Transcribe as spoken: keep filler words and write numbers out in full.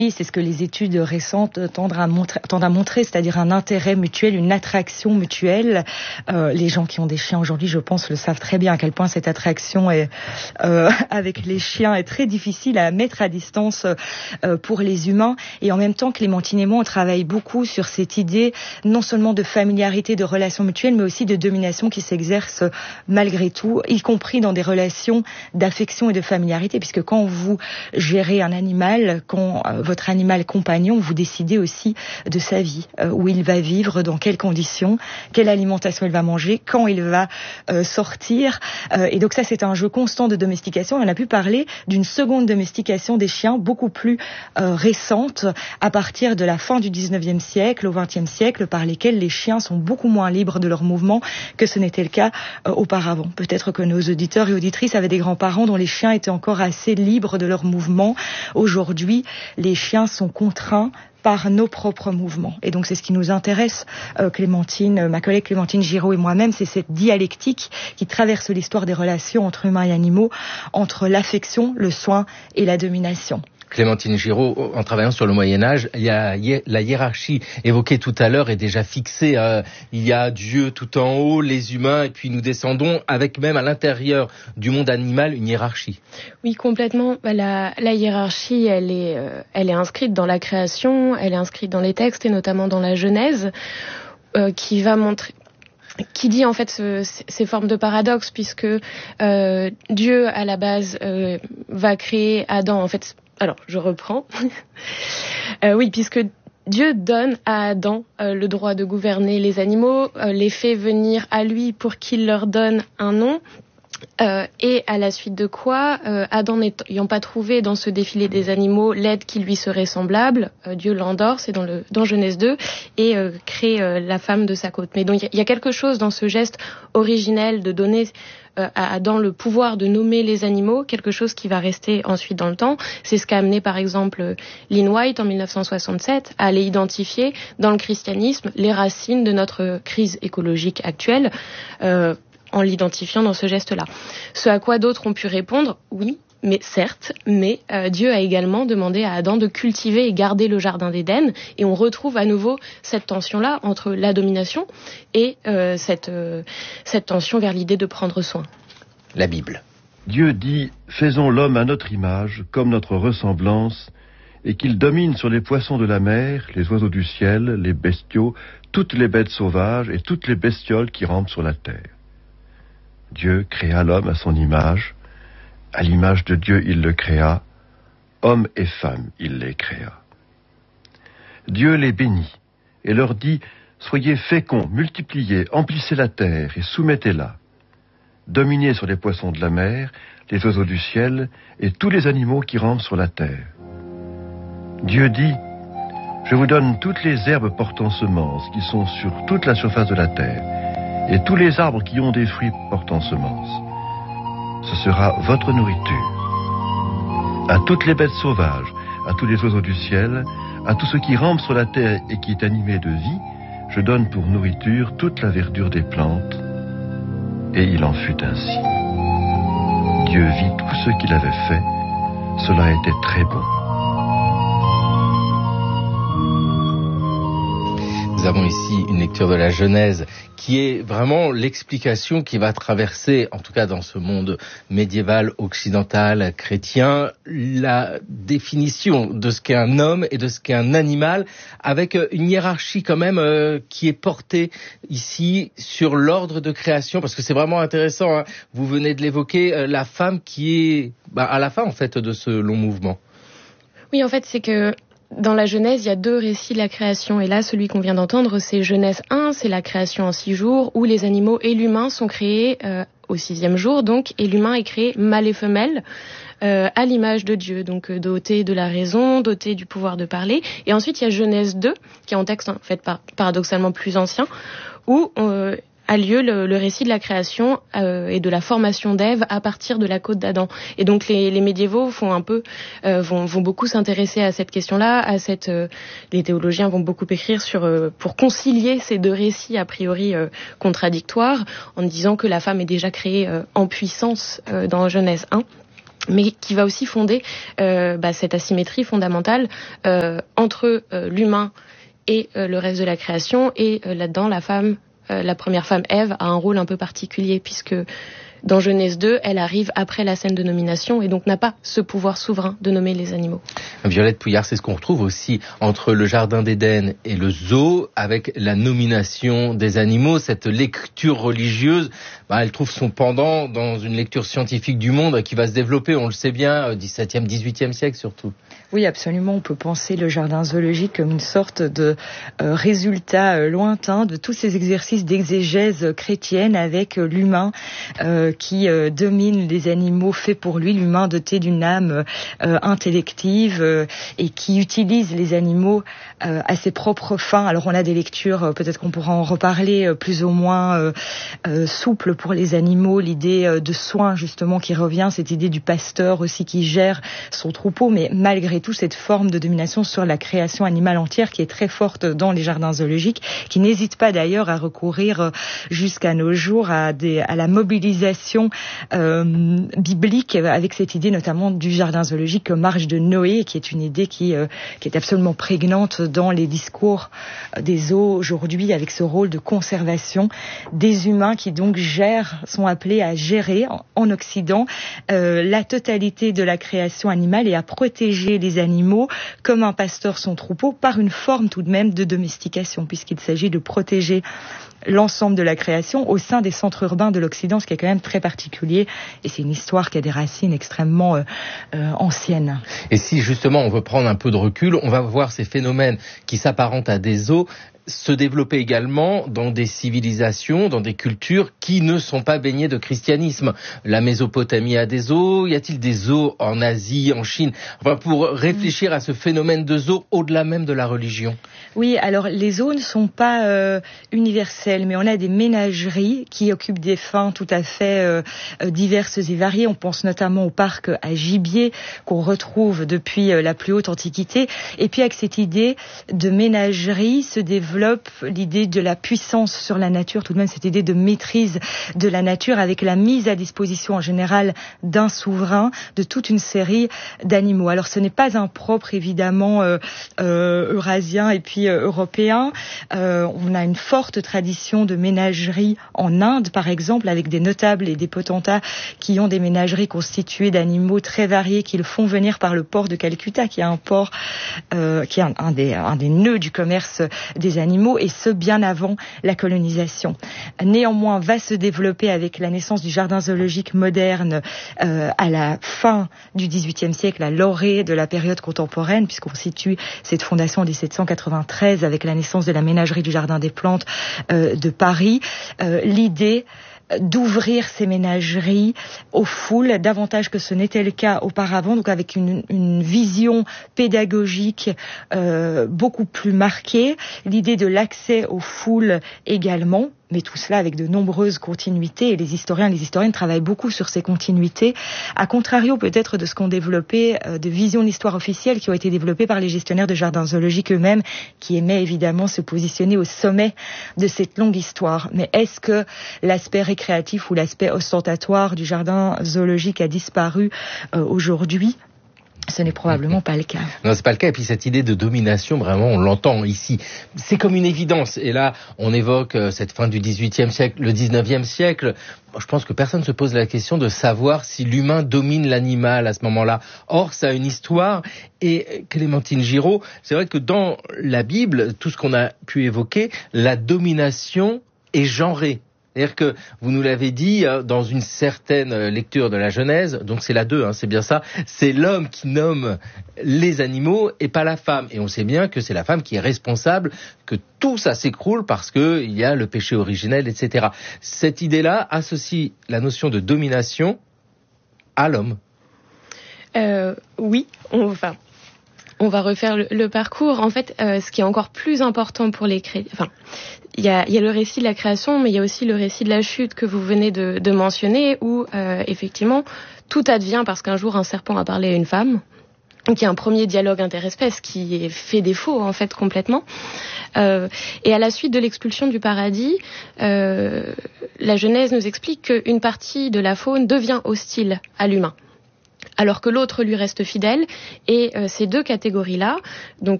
C'est ce que les études récentes tendent à montrer, tendent à montrer, c'est-à-dire un intérêt mutuel, une attraction mutuelle. Euh, les gens qui ont des chiens aujourd'hui, je pense, le savent très bien à quel point cette attraction est, euh, avec les chiens est très difficile à mettre à distance euh, pour les humains. Et en même temps, Clémentine et moi, on travaille beaucoup sur cette idée non seulement de familiarité, de relations mutuelles, mais aussi de domination qui s'exerce malgré tout, y compris dans des relations d'affection et de familiarité, puisque quand vous gérez un animal, quand euh, votre animal compagnon, vous décidez aussi de sa vie, euh, où il va vivre, dans quelles conditions, quelle alimentation il va manger, quand il va euh, sortir. Euh, et donc ça, c'est un jeu constant de domestication. On a pu parler d'une seconde domestication des chiens, beaucoup plus euh, récente, à partir de la fin du dix-neuvième siècle au vingtième siècle, par lesquels les chiens sont beaucoup moins libres de leurs mouvements que ce n'était le cas euh, auparavant. Peut-être que nos auditeurs et auditrices avaient des grands-parents dont les chiens étaient encore assez libres de leurs mouvements. Aujourd'hui, les chiens sont contraints par nos propres mouvements. Et donc c'est ce qui nous intéresse, euh, Clémentine, ma collègue Clémentine Giraud et moi-même, c'est cette dialectique qui traverse l'histoire des relations entre humains et animaux, entre l'affection, le soin et la domination. Clémentine Giraud, en travaillant sur le Moyen-Âge, il y a la hiérarchie évoquée tout à l'heure est déjà fixée. Euh, il y a Dieu tout en haut, les humains, et puis nous descendons avec même à l'intérieur du monde animal une hiérarchie. Oui, complètement. La, la hiérarchie, elle est, euh, elle est inscrite dans la création, elle est inscrite dans les textes et notamment dans la Genèse, euh, qui va montrer... qui dit en fait ce, ces formes de paradoxe, puisque euh, Dieu à la base euh, va créer Adam. En fait, alors je reprends. euh, oui, puisque Dieu donne à Adam euh, le droit de gouverner les animaux, euh, les fait venir à lui pour qu'il leur donne un nom. Euh, et à la suite de quoi, euh, Adam n'ayant pas trouvé dans ce défilé des animaux l'aide qui lui serait semblable, euh, Dieu l'endort, c'est dans, le, dans Genèse deux, et euh, crée euh, la femme de sa côte. Mais donc il y, y a quelque chose dans ce geste originel de donner euh, à Adam le pouvoir de nommer les animaux, quelque chose qui va rester ensuite dans le temps. C'est ce qu'a amené par exemple Lynn White en dix-neuf cent soixante-sept à aller identifier dans le christianisme les racines de notre crise écologique actuelle, euh, en l'identifiant dans ce geste-là. Ce à quoi d'autres ont pu répondre, oui, mais certes, mais euh, Dieu a également demandé à Adam de cultiver et garder le jardin d'Éden, et on retrouve à nouveau cette tension-là entre la domination et euh, cette, euh, cette tension vers l'idée de prendre soin. La Bible. Dieu dit « Faisons l'homme à notre image, comme notre ressemblance, et qu'il domine sur les poissons de la mer, les oiseaux du ciel, les bestiaux, toutes les bêtes sauvages et toutes les bestioles qui rampent sur la terre. » Dieu créa l'homme à son image, à l'image de Dieu il le créa, hommes et femmes il les créa. Dieu les bénit et leur dit « Soyez féconds, multipliez, emplissez la terre et soumettez-la. Dominez sur les poissons de la mer, les oiseaux du ciel et tous les animaux qui rampent sur la terre. » Dieu dit « Je vous donne toutes les herbes portant semences qui sont sur toute la surface de la terre, et tous les arbres qui ont des fruits portant semences. Ce sera votre nourriture. À toutes les bêtes sauvages, à tous les oiseaux du ciel, à tout ce qui rampe sur la terre et qui est animé de vie, je donne pour nourriture toute la verdure des plantes. » Et il en fut ainsi. Dieu vit tout ce qu'il avait fait. Cela était très bon. Nous avons ici une lecture de la Genèse qui est vraiment l'explication qui va traverser, en tout cas dans ce monde médiéval, occidental, chrétien, la définition de ce qu'est un homme et de ce qu'est un animal, avec une hiérarchie quand même euh, qui est portée ici sur l'ordre de création, parce que c'est vraiment intéressant, hein. Vous venez de l'évoquer, euh, la femme qui est bah, à la fin en fait de ce long mouvement. Oui, en fait, c'est que dans la Genèse, il y a deux récits de la création. Et là, celui qu'on vient d'entendre, c'est Genèse un, c'est la création en six jours, où les animaux et l'humain sont créés euh, au sixième jour, donc, et l'humain est créé mâle et femelle, euh, à l'image de Dieu, donc euh, doté de la raison, doté du pouvoir de parler. Et ensuite, il y a Genèse deux, qui est un texte en fait par, paradoxalement plus ancien, où euh, a lieu le, le récit de la création euh, et de la formation d'Ève à partir de la côte d'Adam. Et donc les, les médiévaux font un peu, euh, vont, vont beaucoup s'intéresser à cette question-là, à cette, euh, les théologiens vont beaucoup écrire sur euh, pour concilier ces deux récits a priori euh, contradictoires, en disant que la femme est déjà créée euh, en puissance euh, dans Genèse un. mais qui va aussi fonder euh, bah, cette asymétrie fondamentale euh, entre euh, l'humain et euh, le reste de la création. Et euh, là-dedans, la femme, euh, la première femme, Ève, a un rôle un peu particulier, puisque dans Genèse deux, elle arrive après la scène de nomination et donc n'a pas ce pouvoir souverain de nommer les animaux. Violette Pouillard, c'est ce qu'on retrouve aussi entre le Jardin d'Éden et le zoo, avec la nomination des animaux. Cette lecture religieuse, bah, elle trouve son pendant dans une lecture scientifique du monde qui va se développer, on le sait bien, dix-septième, dix-huitième siècle surtout. Oui, absolument. On peut penser le jardin zoologique comme une sorte de euh, résultat euh, lointain de tous ces exercices d'exégèse chrétienne avec euh, l'humain euh, qui euh, domine les animaux faits pour lui, l'humain doté d'une âme euh, intellective euh, et qui utilise les animaux euh, à ses propres fins. Alors on a des lectures, euh, peut-être qu'on pourra en reparler, euh, plus ou moins euh, euh, souples pour les animaux, l'idée euh, de soin justement qui revient, cette idée du pasteur aussi qui gère son troupeau, mais malgré tout cette forme de domination sur la création animale entière qui est très forte dans les jardins zoologiques, qui n'hésite pas d'ailleurs à recourir jusqu'à nos jours à, des, à la mobilisation euh, biblique avec cette idée notamment du jardin zoologique comme arche de Noé, qui est une idée qui, euh, qui est absolument prégnante dans les discours des zoos aujourd'hui, avec ce rôle de conservation des humains qui donc gèrent, sont appelés à gérer en, en Occident euh, la totalité de la création animale et à protéger les animaux comme un pasteur son troupeau par une forme tout de même de domestication, puisqu'il s'agit de protéger l'ensemble de la création au sein des centres urbains de l'Occident, ce qui est quand même très particulier, et c'est une histoire qui a des racines extrêmement euh, euh, anciennes. Et si justement on veut prendre un peu de recul, on va voir ces phénomènes qui s'apparentent à des zoos se développer également dans des civilisations, dans des cultures qui ne sont pas baignées de christianisme. La Mésopotamie a des zoos, y a-t-il des zoos en Asie, en Chine? Enfin, pour réfléchir à ce phénomène de zoos au-delà même de la religion. Oui, alors les zoos ne sont pas euh, universels, mais on a des ménageries qui occupent des fins tout à fait euh, diverses et variées. On pense notamment au parc à gibier qu'on retrouve depuis euh, la plus haute antiquité. Et puis avec cette idée de ménagerie se développe l'idée de la puissance sur la nature, tout de même cette idée de maîtrise de la nature avec la mise à disposition en général d'un souverain de toute une série d'animaux. Alors ce n'est pas un propre évidemment euh, euh, eurasien et puis euh, européen. Euh, on a une forte tradition de ménagerie en Inde par exemple, avec des notables et des potentats qui ont des ménageries constituées d'animaux très variés qu'ils font venir par le port de Calcutta, qui est un port euh, qui est un, un, des, un des nœuds du commerce des animaux, et ce bien avant la colonisation. Néanmoins, va se développer avec la naissance du jardin zoologique moderne euh, à la fin du dix-huitième siècle, à l'orée de la période contemporaine, puisqu'on situe cette fondation en dix-sept cent quatre-vingt-treize avec la naissance de la ménagerie du Jardin des Plantes euh, de Paris, euh, l'idée d'ouvrir ces ménageries aux foules, davantage que ce n'était le cas auparavant, donc avec une, une vision pédagogique euh, beaucoup plus marquée, l'idée de l'accès aux foules également, mais tout cela avec de nombreuses continuités, et les historiens et les historiennes travaillent beaucoup sur ces continuités, à contrario peut-être de ce qu'ont développé, euh, de visions d'histoire officielle qui ont été développées par les gestionnaires de jardins zoologiques eux-mêmes, qui aimaient évidemment se positionner au sommet de cette longue histoire. Mais est-ce que l'aspect récréatif ou l'aspect ostentatoire du jardin zoologique a disparu euh, aujourd'hui ? Ce n'est probablement pas le cas. Non, c'est pas le cas. Et puis cette idée de domination, vraiment, on l'entend ici. C'est comme une évidence. Et là, on évoque cette fin du dix-huitième siècle, le dix-neuvième siècle. Je pense que personne ne se pose la question de savoir si l'humain domine l'animal à ce moment-là. Or, ça a une histoire. Et Clémentine Giraud, c'est vrai que dans la Bible, tout ce qu'on a pu évoquer, la domination est genrée. C'est-à-dire que, vous nous l'avez dit, dans une certaine lecture de la Genèse, donc c'est la deux, hein, c'est bien ça, c'est l'homme qui nomme les animaux et pas la femme. Et on sait bien que c'est la femme qui est responsable, que tout ça s'écroule parce que il y a le péché originel, et cetera. Cette idée-là associe la notion de domination à l'homme. Euh, oui, on va... On va refaire le, le parcours. En fait, euh, ce qui est encore plus important pour les chrétiens, enfin, il y a, y a le récit de la création, mais il y a aussi le récit de la chute que vous venez de, de mentionner, où euh, effectivement tout advient parce qu'un jour un serpent a parlé à une femme. Donc il y a un premier dialogue interespèce qui fait défaut en fait complètement. Euh, et à la suite de l'expulsion du paradis, euh, la Genèse nous explique qu'une partie de la faune devient hostile à l'humain. alors que l'autre lui reste fidèle. Et euh, ces deux catégories-là, donc